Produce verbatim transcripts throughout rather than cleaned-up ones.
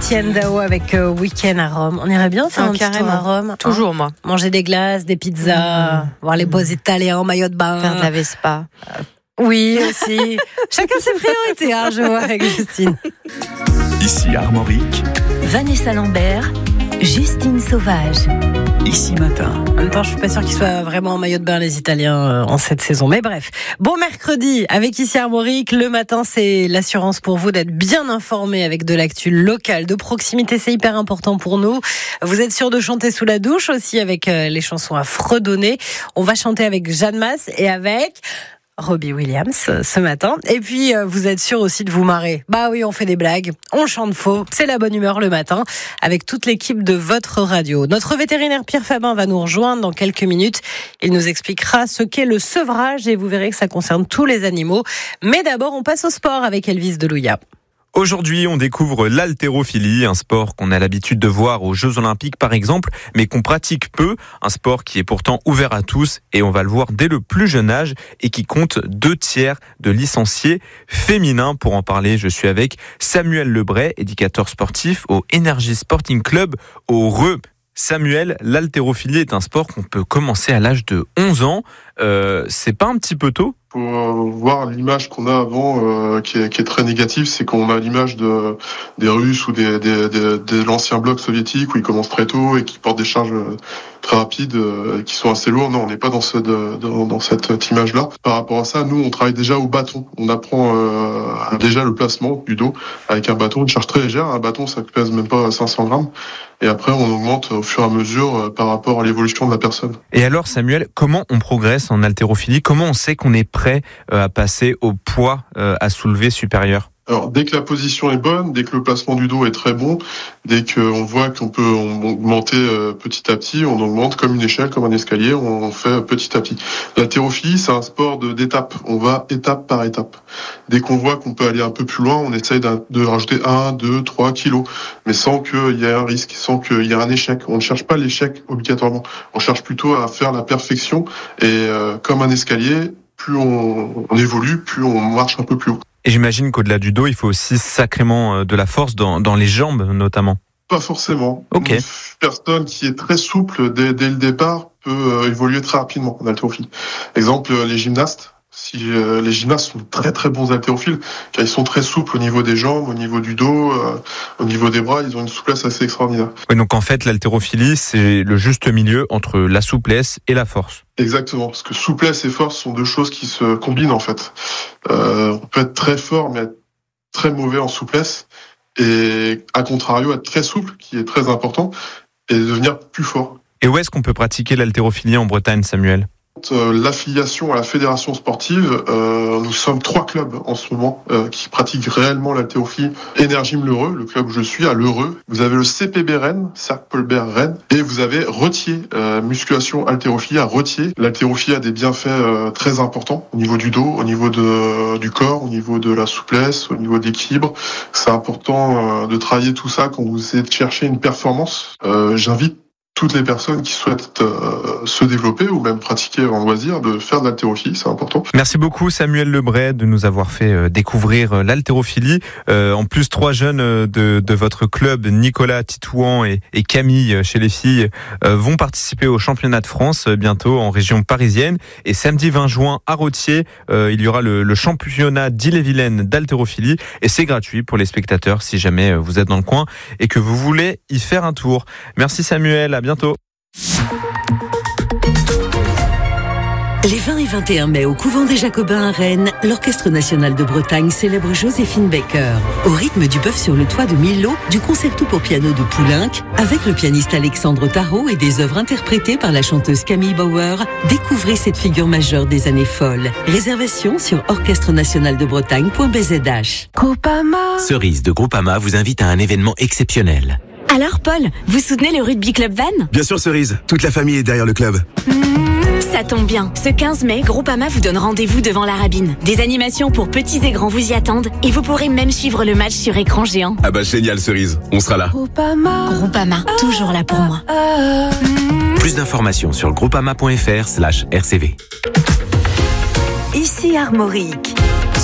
Etienne Dao avec euh, Week-end à Rome. On irait bien faire ah, un petit tour à Rome. Toujours, hein. moi. Manger des glaces, des pizzas, mmh. voir les beaux Italiens en maillot de bain. Faire de la Vespa. Euh, oui, aussi. Chacun ses priorités, hein, je vois, avec Justine. Ici Armorique. Vanessa Lambert, Justine Sauvage. Ici Matin. En même temps, je suis pas sûre qu'ils soient vraiment en maillot de bain, les Italiens, euh, en cette saison. Mais bref. Bon mercredi, avec Ici Armorique. Le matin, c'est l'assurance pour vous d'être bien informé avec de l'actu locale, de proximité. C'est hyper important pour nous. Vous êtes sûr de chanter sous la douche aussi avec euh, les chansons à fredonner. On va chanter avec Jeanne Masse et avec Robbie Williams ce matin. Et puis, euh, vous êtes sûr aussi de vous marrer. Bah oui, on fait des blagues, on chante faux. C'est la bonne humeur le matin avec toute l'équipe de votre radio. Notre vétérinaire Pierre Fabin va nous rejoindre dans quelques minutes. Il nous expliquera ce qu'est le sevrage et vous verrez que ça concerne tous les animaux. Mais d'abord, on passe au sport avec Elvis Delouya. Aujourd'hui, on découvre l'haltérophilie, un sport qu'on a l'habitude de voir aux Jeux Olympiques par exemple, mais qu'on pratique peu, un sport qui est pourtant ouvert à tous et on va le voir dès le plus jeune âge et qui compte deux tiers de licenciés féminins. Pour en parler, je suis avec Samuel Lebray, éducateur sportif au Energy Sporting Club au Reux. Samuel, l'haltérophilie est un sport qu'on peut commencer à l'âge de onze ans. Euh, c'est pas un petit peu tôt ? Pour euh, voir l'image qu'on a avant, euh, qui, est, qui est très négative, c'est qu'on a l'image de, des Russes ou des, des, des, de l'ancien bloc soviétique où ils commencent très tôt et qui portent des charges très rapides, euh, qui sont assez lourdes. Non, on n'est pas dans, ce, de, dans, dans cette image-là. Par rapport à ça, nous, on travaille déjà au bâton. On apprend euh, déjà le placement du dos avec un bâton, une charge très légère. Un bâton, ça pèse même pas cinq cents grammes. Et après, on augmente au fur et à mesure euh, par rapport à l'évolution de la personne. Et alors, Samuel, comment on progresse en haltérophilie ? Comment on sait qu'on est prêt à passer au poids à soulever supérieur ? Alors, dès que la position est bonne, dès que le placement du dos est très bon, dès qu'on voit qu'on peut augmenter petit à petit, on augmente comme une échelle, comme un escalier, on fait petit à petit. L'haltérophilie, c'est un sport de, d'étape. On va étape par étape. Dès qu'on voit qu'on peut aller un peu plus loin, on essaye de rajouter un, deux, trois kilos, mais sans qu'il y ait un risque, sans qu'il y ait un échec. On ne cherche pas l'échec obligatoirement. On cherche plutôt à faire la perfection et euh, comme un escalier, plus on, on évolue, plus on marche un peu plus haut. Et j'imagine qu'au-delà du dos, il faut aussi sacrément de la force dans, dans les jambes notamment. Pas forcément. Okay. Une personne qui est très souple dès, dès le départ peut euh, évoluer très rapidement en haltérophilie. Exemple, les gymnastes. Si euh, les gymnastes sont très très bons haltérophiles, car ils sont très souples au niveau des jambes, au niveau du dos, euh, au niveau des bras, ils ont une souplesse assez extraordinaire. Oui, donc en fait, l'haltérophilie, c'est le juste milieu entre la souplesse et la force. Exactement, parce que souplesse et force sont deux choses qui se combinent en fait. Euh, on peut être très fort, mais être très mauvais en souplesse, et à contrario, être très souple, qui est très important, et devenir plus fort. Et où est-ce qu'on peut pratiquer l'haltérophilie en Bretagne, Samuel ? L'affiliation à la fédération sportive, euh, nous sommes trois clubs en ce moment euh, qui pratiquent réellement l'haltérophilie. Énergime l'Heureux, le club où je suis, à l'Heureux. Vous avez le C P B Rennes, Cercle Paul Bert Rennes, et vous avez Retier, euh, musculation haltérophilie à Retier. L'haltérophilie a des bienfaits euh, très importants au niveau du dos, au niveau de, du corps, au niveau de la souplesse, au niveau d'équilibre. C'est important euh, de travailler tout ça quand vous essayez de chercher une performance. Euh, j'invite toutes les personnes qui souhaitent euh, se développer ou même pratiquer en loisir, de faire de l'haltérophilie, c'est important. Merci beaucoup Samuel Lebray de nous avoir fait euh, découvrir euh, l'haltérophilie. Euh, en plus, trois jeunes euh, de, de votre club, Nicolas, Titouan et, et Camille euh, chez les filles, euh, vont participer au championnat de France euh, bientôt en région parisienne. Et samedi vingt juin à Retier, euh, il y aura le, le championnat d'Ille-et-Vilaine d'haltérophilie et c'est gratuit pour les spectateurs si jamais vous êtes dans le coin et que vous voulez y faire un tour. Merci Samuel, à bientôt. Les vingt et vingt et un mai, au couvent des Jacobins à Rennes, l'Orchestre national de Bretagne célèbre Joséphine Baker. Au rythme du bœuf sur le toit de Milo, du concerto pour piano de Poulenc, avec le pianiste Alexandre Tarot et des œuvres interprétées par la chanteuse Camille Bauer, découvrez cette figure majeure des années folles. Réservation sur orchestre national de bretagne point b z h. Groupama. Cerise de Groupama vous invite à un événement exceptionnel. Alors Paul, vous soutenez le Rugby Club Vannes ? Bien sûr Cerise, toute la famille est derrière le club. Mmh, ça tombe bien. Ce quinze mai, Groupama vous donne rendez-vous devant la Rabine. Des animations pour petits et grands vous y attendent et vous pourrez même suivre le match sur écran géant. Ah bah génial Cerise, on sera là. Groupama, Groupama, toujours là pour moi. Plus d'informations sur groupama point f r slash r c v. Ici Armorique.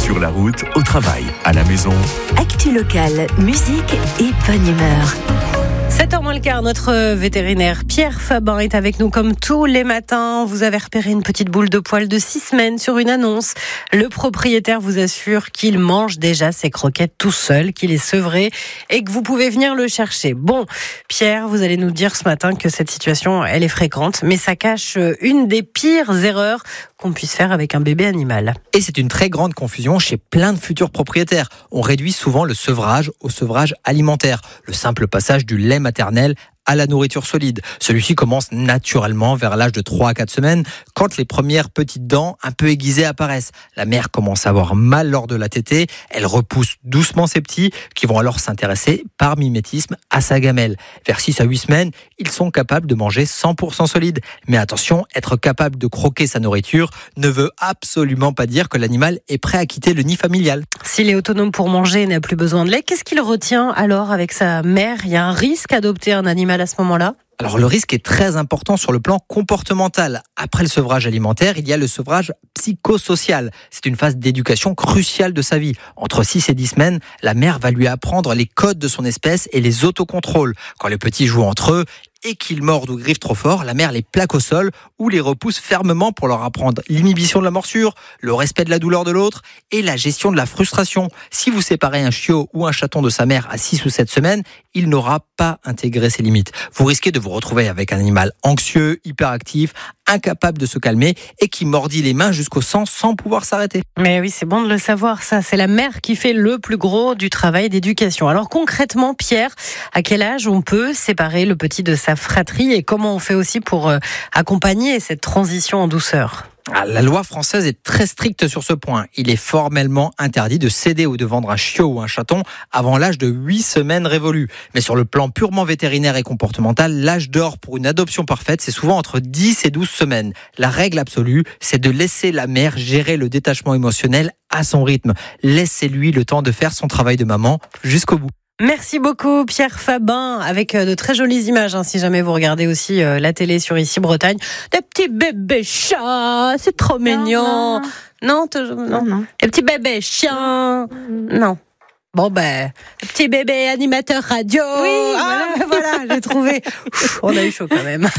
Sur la route, au travail, à la maison. Actu locale, musique et bonne humeur. sept heures moins le quart, notre vétérinaire Pierre Fabin est avec nous comme tous les matins. Vous avez repéré une petite boule de poil de six semaines sur une annonce. Le propriétaire vous assure qu'il mange déjà ses croquettes tout seul, qu'il est sevré et que vous pouvez venir le chercher. Bon, Pierre, vous allez nous dire ce matin que cette situation, elle est fréquente, mais ça cache une des pires erreurs qu'on puisse faire avec un bébé animal. Et c'est une très grande confusion chez plein de futurs propriétaires. On réduit souvent le sevrage au sevrage alimentaire, le simple passage du lait maternel à la nourriture solide. Celui-ci commence naturellement vers l'âge de trois à quatre semaines, quand les premières petites dents un peu aiguisées apparaissent. La mère commence à avoir mal lors de la tétée, elle repousse doucement ses petits, qui vont alors s'intéresser par mimétisme à sa gamelle. Vers six à huit semaines, ils sont capables de manger cent pour cent solide. Mais attention, être capable de croquer sa nourriture ne veut absolument pas dire que l'animal est prêt à quitter le nid familial. S'il est autonome pour manger et n'a plus besoin de lait, qu'est-ce qu'il retient alors avec sa mère ? Il y a un risque d'adopter un animal à ce moment-là ? Alors le risque est très important sur le plan comportemental. Après le sevrage alimentaire, il y a le sevrage psychosocial. C'est une phase d'éducation cruciale de sa vie. Entre six et dix semaines, la mère va lui apprendre les codes de son espèce et les autocontrôles. Quand les petits jouent entre eux et qu'ils mordent ou griffent trop fort, la mère les plaque au sol ou les repousse fermement pour leur apprendre l'inhibition de la morsure, le respect de la douleur de l'autre et la gestion de la frustration. Si vous séparez un chiot ou un chaton de sa mère à six ou sept semaines, il n'aura pas intégré ses limites. Vous risquez de vous retrouver avec un animal anxieux, hyperactif, incapable de se calmer et qui mordit les mains jusqu'au sang sans pouvoir s'arrêter. Mais oui, c'est bon de le savoir, ça. C'est la mère qui fait le plus gros du travail d'éducation. Alors concrètement, Pierre, à quel âge on peut séparer le petit de sa fratrie et comment on fait aussi pour euh, accompagner cette transition en douceur ? La loi française est très stricte sur ce point. Il est formellement interdit de céder ou de vendre un chiot ou un chaton avant l'âge de huit semaines révolues. Mais sur le plan purement vétérinaire et comportemental, l'âge d'or pour une adoption parfaite, c'est souvent entre dix et douze semaines. La règle absolue, c'est de laisser la mère gérer le détachement émotionnel à son rythme. Laissez-lui le temps de faire son travail de maman jusqu'au bout. Merci beaucoup Pierre Fabin, avec de très jolies images, hein, si jamais vous regardez aussi euh, la télé sur Ici Bretagne. Des petits bébés chats, c'est trop mignon. Non, non, toujours, non. non. Des petits bébés chiens, non. Bon ben, petit bébé animateur radio. Oui, ah, voilà, voilà j'ai trouvé. Ouf, on a eu chaud quand même.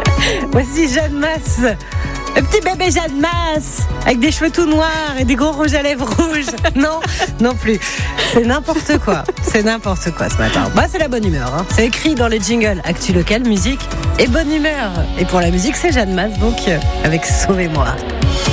Voici Jeanne Masse. Le petit bébé Jeanne Masse, avec des cheveux tout noirs et des gros rouges à lèvres rouges. Non, non plus. C'est n'importe quoi. C'est n'importe quoi ce matin. Bah, c'est la bonne humeur. Hein. C'est écrit dans les jingles. Actu local, musique et bonne humeur. Et pour la musique, c'est Jeanne Masse, donc euh, avec Sauvez-moi.